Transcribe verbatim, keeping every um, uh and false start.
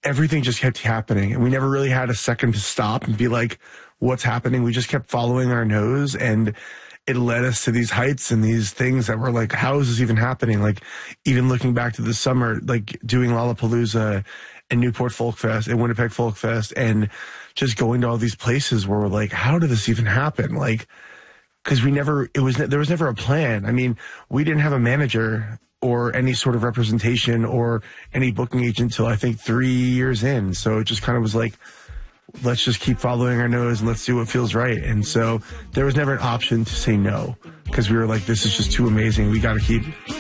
everything just kept happening. And we never really had a second to stop and be like, what's happening? We just kept following our nose, and it led us to these heights and these things that were like, how is this even happening? Like, even looking back to the summer, like doing Lollapalooza and Newport Folk Fest and Winnipeg Folk Fest, and just going to all these places where we're like, how did this even happen? Like, because we never, it was, there was never a plan. I mean, we didn't have a manager or any sort of representation or any booking agent until I think three years in. So it just kind of was like, let's just keep following our nose and let's do what feels right. And so there was never an option to say no, because we were like, this is just too amazing. We got to keep